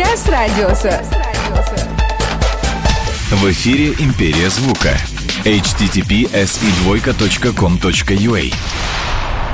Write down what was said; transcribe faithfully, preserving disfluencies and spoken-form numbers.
с радиуса. В эфире «Империя звука». эйч ти ти пи эс и двойка точка ком точка ю а.